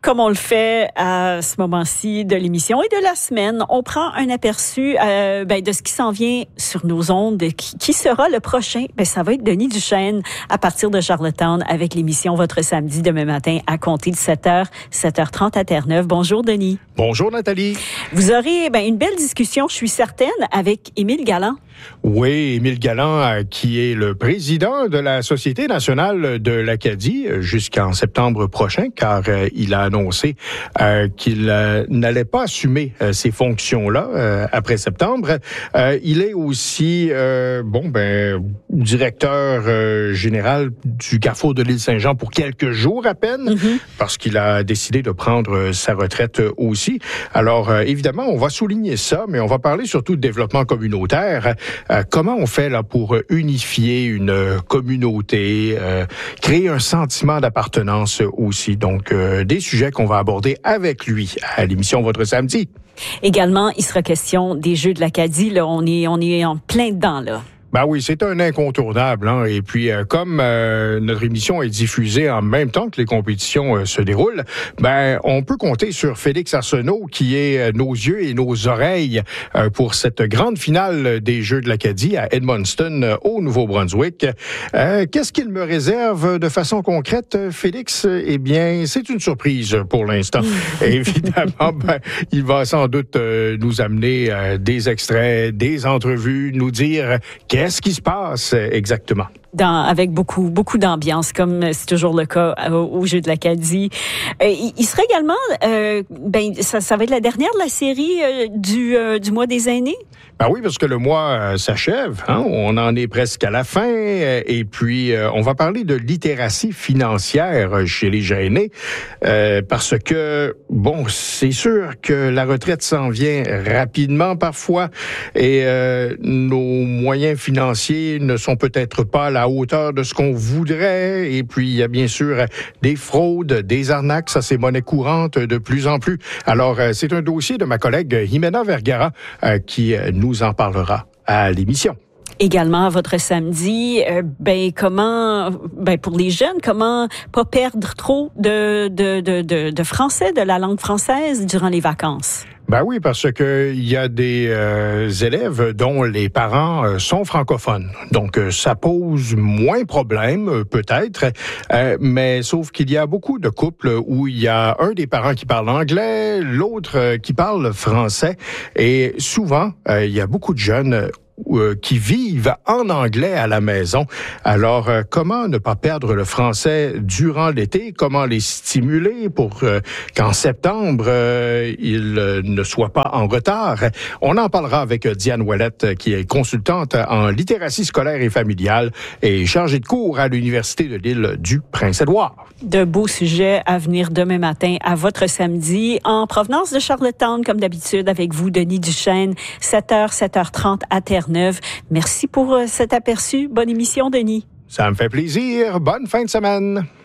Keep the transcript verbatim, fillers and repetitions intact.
Comme on le fait à ce moment-ci de l'émission et de la semaine, on prend un aperçu euh, ben, de ce qui s'en vient sur nos ondes. Qui, qui sera le prochain? Ben, ça va être Denis Duchesne à partir de Charlottetown avec l'émission Votre Samedi demain matin à compter de sept heures, sept heures trente à Terre-Neuve. Bonjour Denis. Bonjour Nathalie. Vous aurez ben, une belle discussion, je suis certaine, avec Émile Galland. Oui, Émile Galland, euh, qui est le président de la Société nationale de l'Acadie euh, jusqu'en septembre prochain, car euh, il a annoncé euh, qu'il euh, n'allait pas assumer euh, ces fonctions-là euh, après septembre. Euh, il est aussi, euh, bon, ben, directeur euh, général du Carrefour de l'île Saint-Jean pour quelques jours à peine, mm-hmm. parce qu'il a décidé de prendre sa retraite aussi. Alors, euh, évidemment, on va souligner ça, mais on va parler surtout de développement communautaire. Euh, comment on fait là pour unifier une communauté, euh, créer un sentiment d'appartenance aussi. Donc, euh, des sujets qu'on va aborder avec lui à l'émission Votre Samedi. Également, il sera question des Jeux de l'Acadie. Là, on est, on est en plein dedans, là. Ben oui, c'est un incontournable. Hein? Et puis, euh, comme euh, notre émission est diffusée en même temps que les compétitions euh, se déroulent, ben on peut compter sur Félix Arsenault, qui est euh, nos yeux et nos oreilles euh, pour cette grande finale des Jeux de l'Acadie à Edmundston, euh, au Nouveau-Brunswick. Euh, qu'est-ce qu'il me réserve de façon concrète, Félix? Eh bien, c'est une surprise pour l'instant. Évidemment, ben, il va sans doute euh, nous amener euh, des extraits, des entrevues, nous dire qu'est-ce Qu'est-ce qui se passe exactement? Dans, avec beaucoup beaucoup d'ambiance, comme c'est toujours le cas au, au Jeu de l'Acadie. Euh, il, il sera également, euh, ben ça, ça va être la dernière de la série euh, du euh, du mois des aînés. Ben oui, parce que le mois euh, s'achève, hein? On en est presque à la fin, euh, et puis euh, on va parler de littératie financière chez les aînés, euh, parce que bon, c'est sûr que la retraite s'en vient rapidement parfois, et euh, nos moyens financiers ne sont peut-être pas à la hauteur de ce qu'on voudrait, et puis il y a bien sûr des fraudes, des arnaques, ça c'est monnaie courante de plus en plus. Alors euh, c'est un dossier de ma collègue Jimena Vergara euh, qui euh, nous en parlera à l'émission. Également, votre samedi, euh, ben comment, ben pour les jeunes, comment pas perdre trop de de de de, de français, de la langue française durant les vacances. Ben oui, parce que il y a des euh, élèves dont les parents euh, sont francophones. Donc, euh, ça pose moins problème, euh, peut-être, euh, mais sauf qu'il y a beaucoup de couples où il y a un des parents qui parle anglais, l'autre euh, qui parle français, et souvent, euh, il y a beaucoup de jeunes euh, qui vivent en anglais à la maison. Alors, euh, comment ne pas perdre le français durant l'été? Comment les stimuler pour euh, qu'en septembre, euh, ils euh, ne soient pas en retard? On en parlera avec Diane Ouellette, qui est consultante en littératie scolaire et familiale et chargée de cours à l'Université de l'île du Prince-Édouard. De beaux sujets à venir demain matin à votre samedi en provenance de Charlottetown, comme d'habitude, avec vous, Denis Duchesne, sept heures, sept heures trente à Terre-Neuve. Merci pour cet aperçu. Bonne émission, Denis. Ça me fait plaisir. Bonne fin de semaine.